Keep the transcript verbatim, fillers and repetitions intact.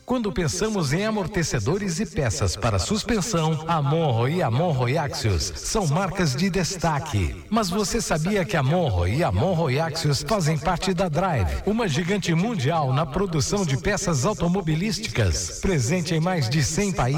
Quando pensamos em amortecedores e peças para suspensão, a Monro e a Monro Axios são marcas de destaque. Mas você sabia que a Monro e a Monro Axios fazem parte da Drive, uma gigante mundial na produção de peças automobilísticas, presente em mais de cem países?